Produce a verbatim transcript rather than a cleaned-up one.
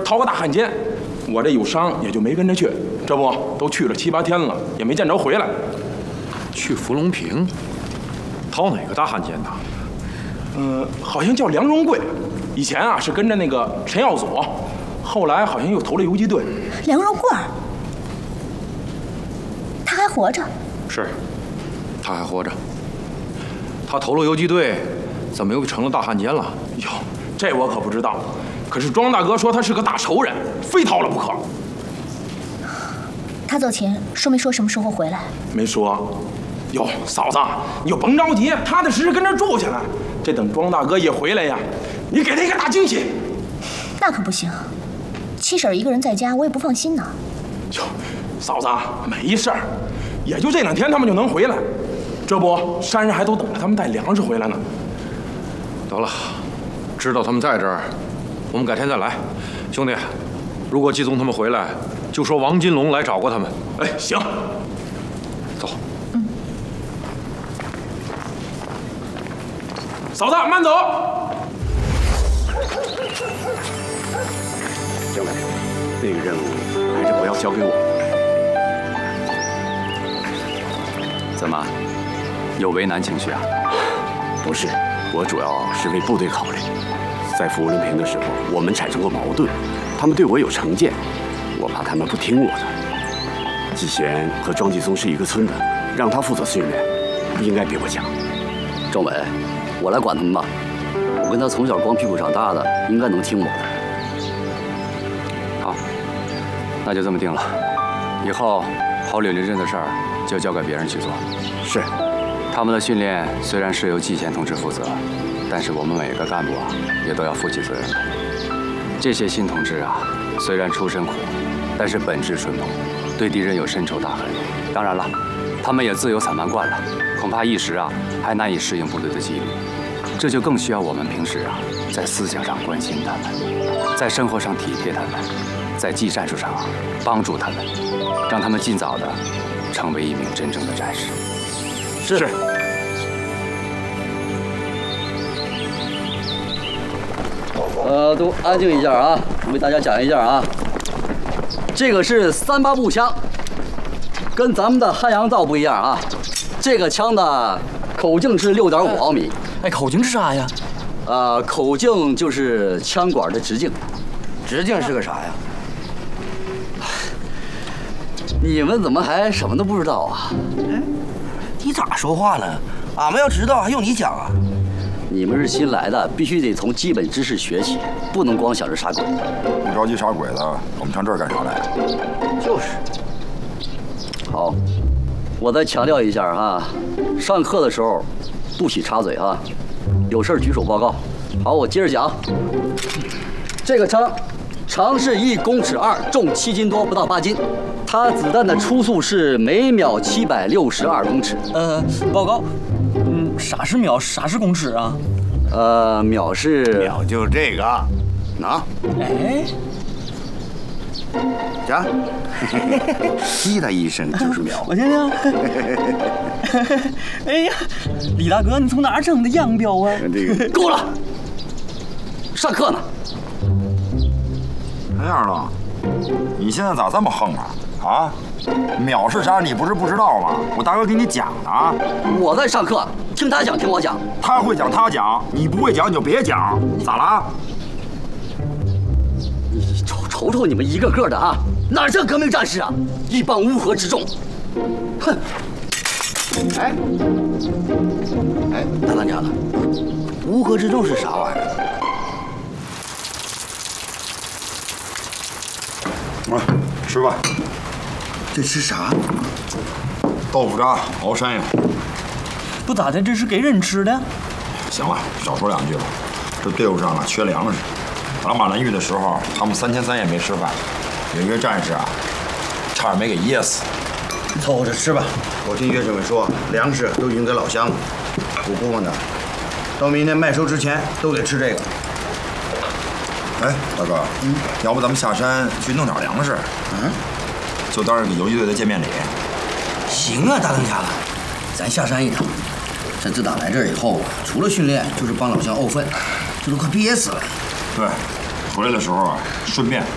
逃个大汉奸，我这有伤也就没跟着去。这不都去了七八天了，也没见着回来。 去芙蓉坪，逃哪个大汉奸呢？ 嗯、呃，好像叫梁荣贵，以前啊是跟着那个陈耀祖，后来好像又投了游击队。 梁荣贵，他还活着？ 是，他还活着。他投了游击队，怎么又成了大汉奸了？ 哟，这我可不知道。可是庄大哥说他是个大仇人，非逃了不可。 他走前说没说什么时候回来？ 没说。哟，嫂子，你就甭着急，踏踏实实跟这住去了。这等庄大哥一回来呀，你给他一个大惊喜。 那可不行，七婶一个人在家，我也不放心呢。 哟，嫂子，没事儿，也就这两天他们就能回来。这不，山上还都等着他们带粮食回来呢。 得了，知道他们在这儿，我们改天再来。兄弟，如果季宗他们回来，就说王金龙来找过他们。 哎，行。走。 嗯。 嫂子，慢走。 政委，那个任务还是不要交给我。怎么，有为难情绪啊？不是，我主要是为部队考虑。在芙蓉坪的时候，我们产生过矛盾，他们对我有成见，我怕他们不听我的。季贤和庄继松是一个村的，让他负责训练，应该比我强。 政委，我来管他们吧。我跟他从小光屁股长大的，应该能听我的。 好，那就这么定了。以后桃柳林镇的事儿就交给别人去做。 是。 他们的训练虽然是由季贤同志负责，但是我们每个干部啊，也都要负起责任来。这些新同志啊，虽然出身苦，但是本质淳朴，对敌人有深仇大恨。当然了，他们也自由散漫惯了，恐怕一时啊还难以适应部队的纪律。这就更需要我们平时啊，在思想上关心他们，在生活上体贴他们，在技战术上啊帮助他们，让他们尽早的成为一名真正的战士。 是。呃，都安静一下啊！我为大家讲一下啊，这个是三八步枪，跟咱们的汉阳造不一样啊。这个枪的口径是六点五毫米。 哎，口径是啥呀？ 呃，口径就是枪管的直径。 直径是个啥呀？ 你们怎么还什么都不知道啊？ 哎，你咋说话呢？俺们要知道还用你讲啊？ 你们是新来的，必须得从基本知识学起，不能光想着杀鬼子。 不着急杀鬼子，我们上这儿干啥来？ 就是。 好，我再强调一下哈，上课的时候不许插嘴啊，有事举手报告。好，我接着讲。这个枪长是一公尺二，重七斤多，不到八斤。它子弹的初速是每秒七百六十二公尺。 呃，报告。嗯，啥是秒，啥是公尺啊？ 呃，秒是秒就这个，拿。 哎， 夹，滴答一声就是秒。 我听听。哎呀，李大哥，你从哪儿整的样表啊？ 这个够了，上课呢。 这样了，你现在咋这么横啊？啊？秒是啥？你不是不知道吗？我大哥给你讲呢。 我在上课，听他讲，听我讲。 他会讲，他讲；你不会讲，你就别讲。咋了？ 你瞅瞅瞅你们一个个的啊，哪像革命战士啊？一帮乌合之众。哼！ 哎，哎， 大当家的， 乌合之众是啥玩意儿？ 啊，吃吧。 这吃啥？ 豆腐渣熬山药。 不咋的，这是给人吃的。 行了，少说两句了。这队伍上啊缺粮食，打马兰峪的时候，他们三天三夜没吃饭，有一个战士啊，差点没给噎死。 凑合着吃吧。我听岳政委说，粮食都已经给老乡了，我估摸着，到明年麦收之前都得吃这个。 哎，大哥，嗯，要不咱们下山去弄点粮食？ 嗯， 就当是给游击队的见面礼。 行啊，大当家的，咱下山一趟。这自打来这儿以后，除了训练就是帮老乡沤粪，这都快憋死了。 对，回来的时候啊，顺便